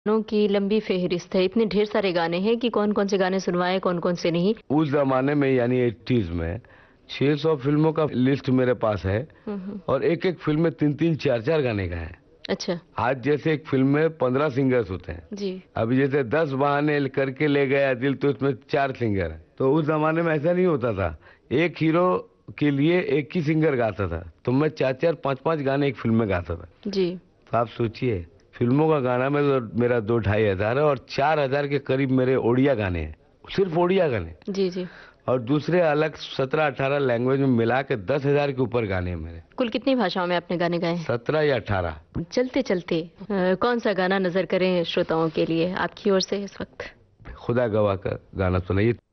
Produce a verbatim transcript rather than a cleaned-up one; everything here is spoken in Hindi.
गानों की लंबी फेहरिस्त है, इतने ढेर सारे गाने हैं कि कौन कौन से गाने सुनवाए कौन कौन से नहीं। उस जमाने में यानी एटीज में छह सौ फिल्मों का लिस्ट मेरे पास है हम्म हम्म। और एक एक फिल्म में तीन तीन चार चार गाने का है। अच्छा आज जैसे एक फिल्म में पंद्रह सिंगर्स होते हैं, जी। अभी जैसे दस बहाने करके ले गया दिल तो इसमें चार सिंगर है। तो उस जमाने में ऐसा नहीं होता था, एक हीरो के लिए एक ही सिंगर गाता था, तो मैं चार चार पांच पांच गाने एक फिल्म में गाता था। जी तो आप सोचिए, फिल्मों का गाना में तो मेरा दो ढाई हजार है और चार हजार के करीब मेरे ओडिया गाने हैं, सिर्फ ओडिया गाने। जी जी। और दूसरे अलग सत्रह अठारह लैंग्वेज में मिला के दस हजार के ऊपर गाने हैं मेरे। कुल कितनी भाषाओं में आपने गाने गाए हैं? सत्रह या अठारह। चलते चलते अ, कौन सा गाना नजर करें श्रोताओं के लिए आपकी ओर से इस वक्त? खुदा गवाह का गाना सुनाइए।